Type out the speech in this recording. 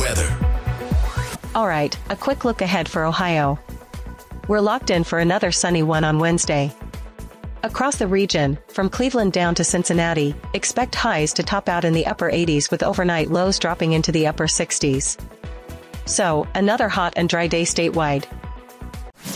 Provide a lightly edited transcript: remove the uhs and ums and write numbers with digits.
weather. Alright, a quick look ahead for Ohio. We're locked in for another sunny one on Wednesday. Across the region, from Cleveland down to Cincinnati, expect highs to top out in the upper 80s with overnight lows dropping into the upper 60s. So, another hot and dry day statewide.